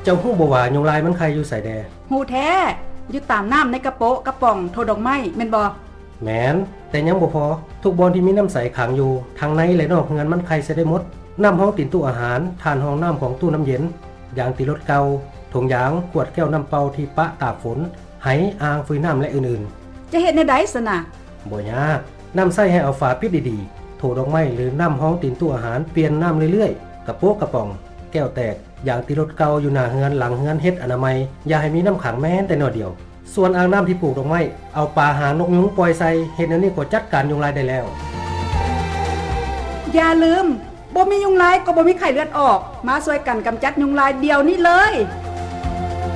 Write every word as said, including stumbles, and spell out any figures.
จ้าฮู้บ่ว่ายุงลายมันไข่อยู่ไสแดฮู้แท้อยู่ตามน้ำในกระโปะกระป๋องโทดอกไม้แม่นบ่แม่นแต่ยังบ่พอทุกบ่อนที่มีน้ำใสขังอยู่ทางในและนอกเฮือนมันไข่ใส่ได้หมดน้ำห้องติ่นตู้อาหารทานห้องน้ำของตู้น้ำเย็นอย่างติรถเก่าถุงยางขวดแก้วน้ำเปล่าที่ปะตากฝนไหอ่างฟืนน้ำและอื่นๆจะเฮ็ดแนวใดซะน่ะบ่ยากน้ำใส่ให้เอาฝาปิดดีๆโถดอกไม้หรือน้ำห้องติ่นตู้อาหารเปลี่ยนน้ำเรื่อยๆกระโปะกระป๋องแก้วแตกอย่างติรถเก่าอยู่หน้าเฮือนหลังเฮือนเฮ็ดอนามัยอย่าให้มีน้ำขังแม้แต่น้อยเดียวส่วนอ่างน้ำที่ปลูกดอกไม้เอาปลาหางนกยุงปล่อยใส่เฮ็ดแนวนี้ก็จัดการยุงลายได้แล้วอย่าลืมบ่มียุงลายก็บ่มีไข้เลือดออกมาช่วยกันกำจัดยุงลายเดี๋ยวนี้เลย